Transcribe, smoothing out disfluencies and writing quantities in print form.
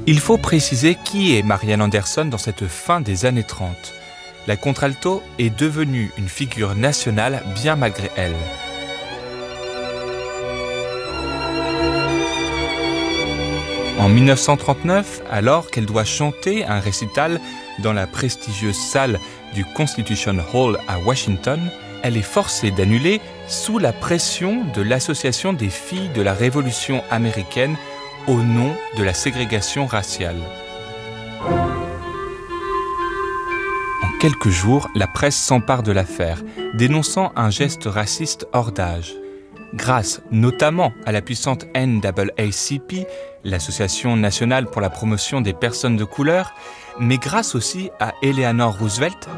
Il faut préciser qui est Marian Anderson dans cette fin des années 30. La contralto est devenue une figure nationale bien malgré elle. En 1939, alors qu'elle doit chanter un récital dans la prestigieuse salle du Constitution Hall à Washington, elle est forcée d'annuler sous la pression de l'Association des filles de la Révolution américaine au nom de la ségrégation raciale. En quelques jours, la presse s'empare de l'affaire, dénonçant un geste raciste hors d'âge. Grâce notamment à la puissante NAACP, l'Association nationale pour la promotion des personnes de couleur, mais grâce aussi à Eleanor Roosevelt,